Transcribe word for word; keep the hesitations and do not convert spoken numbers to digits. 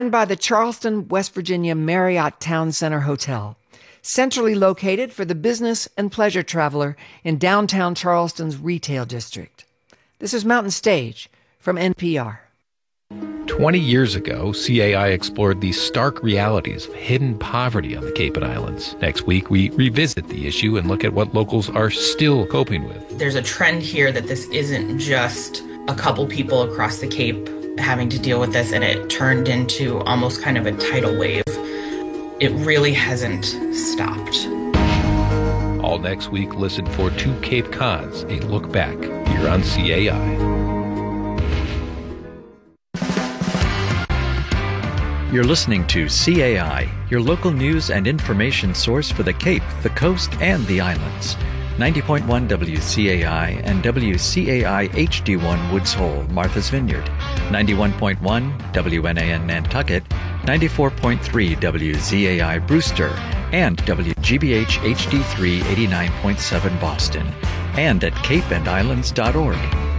By the Charleston, West Virginia Marriott Town Center Hotel, centrally located for the business and pleasure traveler in downtown Charleston's retail district. This is Mountain Stage from N P R. Twenty years ago, C A I explored the stark realities of hidden poverty on the Cape and Islands. Next week, we revisit the issue and look at what locals are still coping with. There's a trend here that this isn't just a couple people across the Cape having to deal with this, and it turned into almost kind of a tidal wave. It really hasn't stopped. All next week, listen for Two Cape Cons, a look back here on C A I. You're listening to C A I, your local news and information source for the Cape, the Coast, and the Islands. ninety point one W C A I and W C A I H D one Woods Hole, Martha's Vineyard, ninety-one point one W N A N Nantucket, ninety-four point three W Z A I Brewster, and W G B H H D three eighty-nine point seven Boston, and at cape and islands dot org.